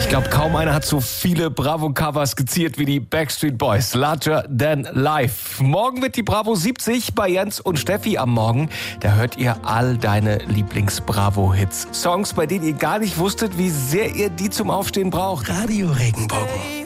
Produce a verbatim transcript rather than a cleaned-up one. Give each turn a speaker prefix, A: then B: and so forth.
A: Ich glaube, kaum einer hat so viele Bravo-Covers skizziert wie die Backstreet Boys. Larger than life. Morgen wird die Bravo siebzig bei Jens und Steffi am Morgen. Da hört ihr all deine Lieblings-Bravo-Hits. Songs, bei denen ihr gar nicht wusstet, wie sehr ihr die zum Aufstehen braucht.
B: Radio Regenbogen.